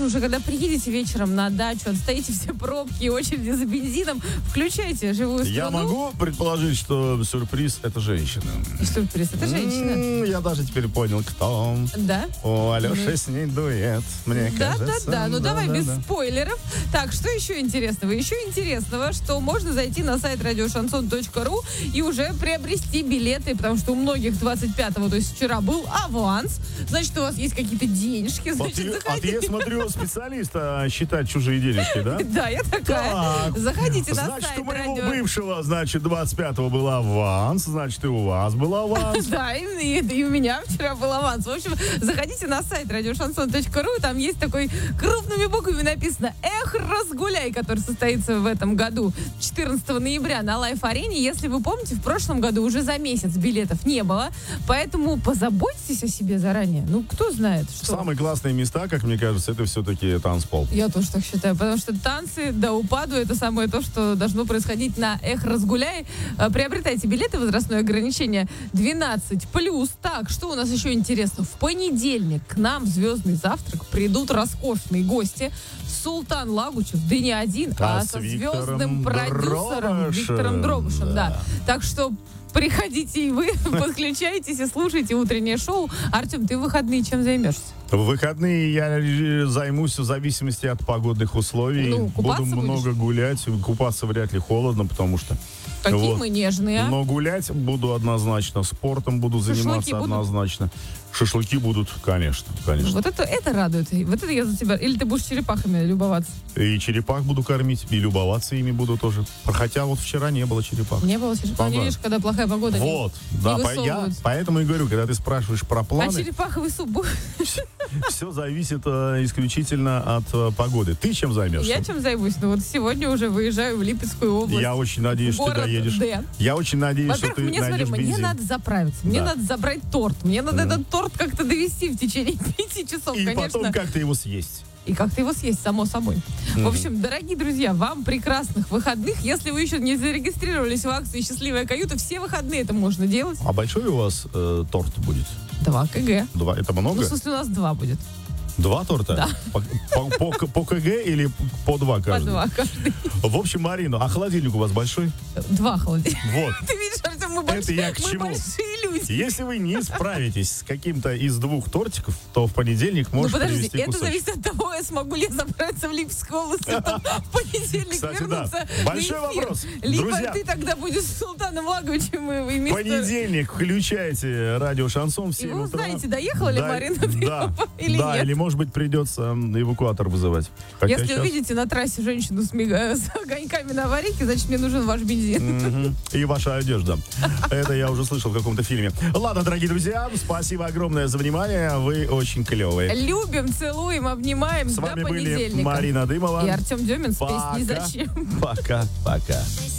уже когда приедете вечером на дачу, отстоите все пробки и очереди за бензином, включайте живую страну. Я могу предположить, что сюрприз — это женщина. Сюрприз — это женщина. Я даже теперь понял, кто. Да? О, Алеша с ней дуэт, мне кажется. Да. Ну давай без да. спойлеров. Так, что еще интересного? Еще интересного, что можно зайти на сайт радиошансон.ру и уже приобрести билеты, потому что у многих 25-го, то есть вчера, был аванс. Значит, у вас есть какие-то денежки. Значит, заходите. Я смотрю, специалиста считать чужие денежки, да? Да, я такая. Так. Заходите на Значит, сайт у моего радио. бывшего, значит, 25-го был аванс, значит, и у вас был аванс. Да, и у меня вчера был аванс. В общем, заходите на сайт радиошансон.ру, там есть такой крупными буквами написано «Эх, разгуляй», который состоится в этом году 14 ноября на Лайф-арене. Если вы помните, в прошлом году уже за месяц билетов не было, поэтому позаботьтесь о себе заранее. Ну, кто знает, что... Самые классные места, как мне кажется, это все-таки танцпол. Я тоже так считаю, потому что танцы до упаду — это самое то, что должно происходить на «Эх, разгуляй». Приобретайте билеты, возрастное ограничение 12+. Так, что у нас еще интересно? В понедельник к нам в «Звездный завтрак» придут роскошные гости. Султан Лагучев, да не один, а со звездным продюсером Виктором Дробышем. Да. Так что приходите и вы, подключайтесь и слушайте утреннее шоу. Артем, ты в выходные чем займешься? В выходные я займусь в зависимости от погодных условий. Ну, буду купаться много гулять. Купаться вряд ли холодно, потому что... Какие мы нежные, а? Но гулять буду однозначно. Спортом буду заниматься однозначно. Шашлыки будут, конечно. Вот это радует. Вот это я за тебя. Или ты будешь черепахами любоваться? И черепах буду кормить, и любоваться ими буду тоже. Хотя вот вчера не было черепах. Не было черепах. Не видишь, когда плохая погода. Вот. Да, я поэтому и говорю, когда ты спрашиваешь про планы... А черепаховый суп будет? Все зависит исключительно от погоды. Ты чем займешься? Я чем займусь? Ну вот сегодня уже выезжаю в Липецкую область. Я очень надеюсь, что ты доедешь. Я очень надеюсь, что ты найдешь бензин. Мне надо заправиться, мне надо забрать торт, мне надо этот торт как-то довести в течение 5 часов, и конечно. И потом как-то его съесть. И как-то его съесть, само собой. В общем, дорогие друзья, вам прекрасных выходных. Если вы еще не зарегистрировались в акции «Счастливая каюта», все выходные это можно делать. А большой у вас торт будет? 2 кг. 2, это много? Ну, в смысле, у нас 2 будет. 2 торта? Да. По КГ или по 2 каждый? По 2 каждый. В общем, Марина, а холодильник у вас большой? 2 холодильника. Вот. Ты видишь, Артем, мы большие люди. Если вы не справитесь с каким-то из 2 тортиков, то в понедельник можете привезти кусочек. Это зависит от того, смогу ли я заправиться в Липецкую область, в понедельник кстати, вернуться. Да. Большой вопрос. Либо Друзья, ты тогда будешь с Султаном Лаговичем и вместо... Понедельник включайте радио «Шансон» в 7 утра. И вы узнаете, доехала ли Марина или нет. Или, может быть, придется эвакуатор вызывать. Если увидите на трассе женщину с огоньками на аварийке, значит, мне нужен ваш бензин. И ваша одежда. Это я уже слышал в каком-то фильме. Ладно, дорогие друзья, спасибо огромное за внимание. Вы очень клевые. Любим, целуем, обнимаем. С вами до понедельника. были Марина Дымова И Артем Демин с песней «Зачем?». Пока-пока.